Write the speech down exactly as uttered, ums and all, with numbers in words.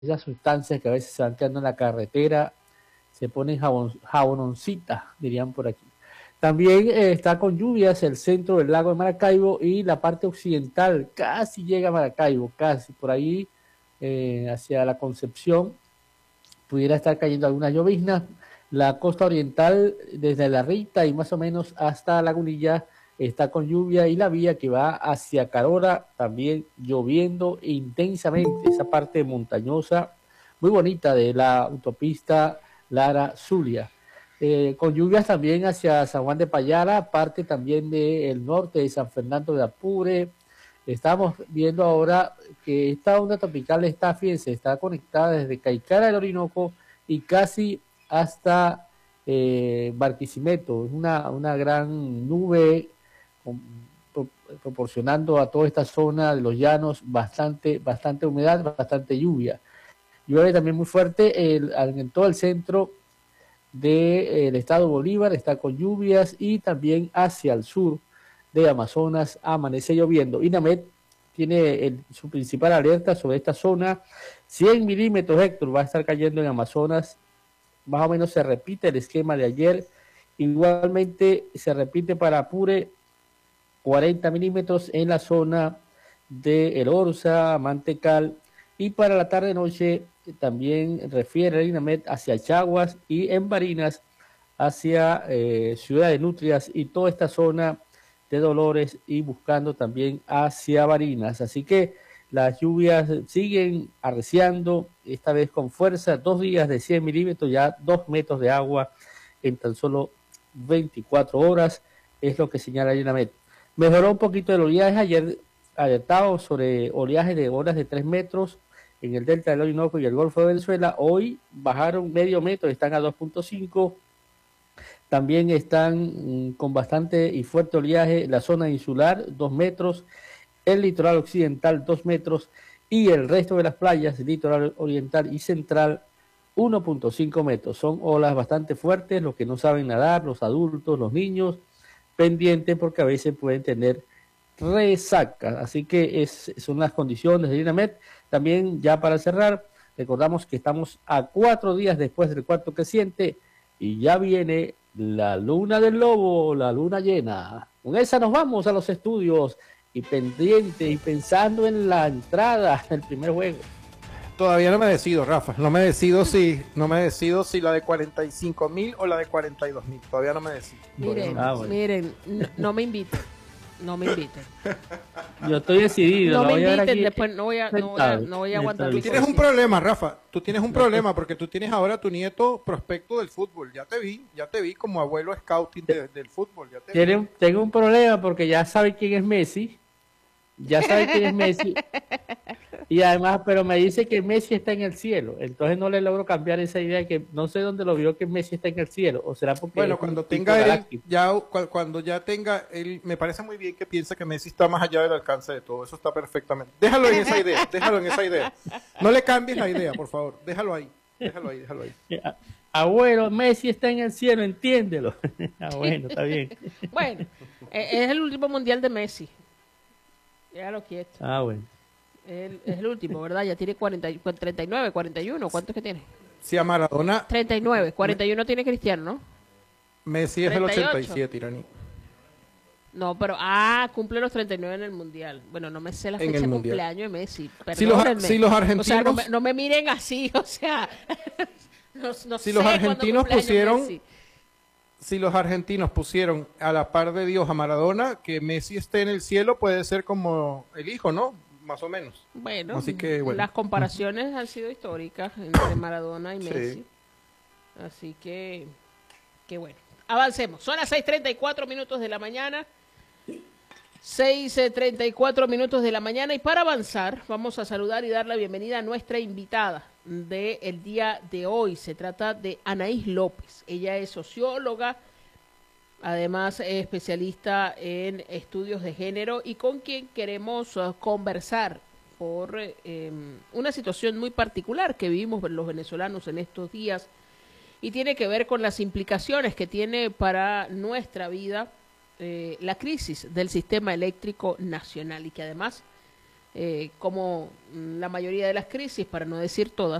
esas sustancias que a veces se van quedando en la carretera, se ponen jabon, jabononcita, dirían por aquí. También eh, está con lluvias el centro del lago de Maracaibo y la parte occidental, casi llega a Maracaibo, casi por ahí eh, hacia la Concepción, pudiera estar cayendo algunas lloviznas. La costa oriental, desde La Rita y más o menos hasta Lagunilla, está con lluvia y la vía que va hacia Carora también lloviendo intensamente. Esa parte montañosa, muy bonita de la autopista Lara Zulia. Eh, con lluvias también hacia San Juan de Payara, parte también del norte de San Fernando de Apure. Estamos viendo ahora que esta onda tropical está, fíjense, está conectada desde Caicara del Orinoco y casi hasta eh, Barquisimeto. Es una, una gran nube con, pro, proporcionando a toda esta zona de los llanos bastante, bastante humedad, bastante lluvia. Llueve también muy fuerte el, en todo el centro del de, estado Bolívar, está con lluvias y también hacia el sur de Amazonas amanece lloviendo. INAMED tiene el, su principal alerta sobre esta zona. cien milímetros, Héctor, va a estar cayendo en Amazonas. Más o menos se repite el esquema de ayer. Igualmente se repite para Apure cuarenta milímetros en la zona de El Orza, Mantecal. Y para la tarde-noche también refiere el INAMED hacia Chaguas y en Barinas hacia eh, Ciudad de Nutrias y toda esta zona de Dolores y buscando también hacia Barinas. Así que las lluvias siguen arreciando, esta vez con fuerza, dos días de cien milímetros, ya dos metros de agua en tan solo veinticuatro horas, es lo que señala INAMED. Mejoró un poquito el oleaje, ayer alertado sobre oleaje de olas de tres metros en el delta del Orinoco y el Golfo de Venezuela, hoy bajaron medio metro, están a dos punto cinco. También están mmm, con bastante y fuerte oleaje la zona insular, dos metros, el litoral occidental, dos metros, y el resto de las playas, el litoral oriental y central, uno punto cinco metros. Son olas bastante fuertes, los que no saben nadar, los adultos, los niños, pendientes porque a veces pueden tener resaca. Así que es, son las condiciones de INAMED. También ya para cerrar, recordamos que estamos a cuatro días después del cuarto creciente y ya viene la luna del lobo, la luna llena. Con esa nos vamos a los estudios y pendiente y pensando en la entrada del primer juego. Todavía no me decido, Rafa. No me decido si, no me decido si la de cuarenta y cinco mil o la de cuarenta y dos mil. Todavía no me decido. Miren, ah, bueno. miren, no, no me inviten. No me inviten. Yo estoy decidido. No me inviten, después no voy a, no voy a, no voy a aguantar. Tú tienes un problema, Rafa. Tú tienes un problema porque tú tienes ahora a tu nieto prospecto del fútbol. Ya te vi, ya te vi como abuelo scouting de, del fútbol. Ya te vi. Tengo un problema porque ya sabe quién es Messi. Ya sabe quién es Messi. Y además, pero me dice que Messi está en el cielo. Entonces no le logro cambiar esa idea de que no sé dónde lo vio que Messi está en el cielo. O será porque bueno, cuando tenga él, ya cuando ya tenga él, me parece muy bien que piensa que Messi está más allá del alcance de todo. Eso está perfectamente. Déjalo en esa idea, déjalo en esa idea. No le cambies la idea, por favor. Déjalo ahí, déjalo ahí, déjalo ahí. Abuelo, Messi está en el cielo, entiéndelo. Ah, bueno, está bien. Bueno, es el último mundial de Messi. Ya lo quieto. Ah, bueno. Es el, es el último, ¿verdad? Ya tiene cuarenta, treinta y nueve, cuarenta y uno. ¿Cuántos que tiene? Sí, a Maradona. treinta y nueve, cuarenta y uno tiene Cristiano, ¿no? Messi es el ochenta y siete, Irani. No, pero, ah, cumple los treinta y nueve en el Mundial. Bueno, no me sé la fecha de cumpleaños de Messi. Si los, si los argentinos... O sea, no me, no me miren así, o sea... no, no si sé los argentinos pusieron... Messi. Si los argentinos pusieron a la par de Dios a Maradona, que Messi esté en el cielo puede ser como el hijo, ¿no? Más o menos. Bueno, así que, bueno. Las comparaciones han sido históricas entre Maradona y Messi. Sí. Así que, que bueno. Avancemos. Son las seis treinta y cuatro minutos de la mañana. seis treinta y cuatro minutos de la mañana. Y para avanzar, vamos a saludar y dar la bienvenida a nuestra invitada del día de hoy. Se trata de Anaís López. Ella es socióloga, además es especialista en estudios de género y con quien queremos uh, conversar por eh, una situación muy particular que vivimos los venezolanos en estos días y tiene que ver con las implicaciones que tiene para nuestra vida eh, la crisis del sistema eléctrico nacional y que además eh, como la mayoría de las crisis, para no decir todas,